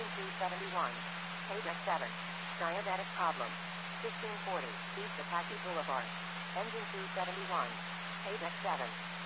Engine 271. Paydeck 7. Diabetic problem. 1540 East Apache Boulevard. Engine 271. Paydeck 7.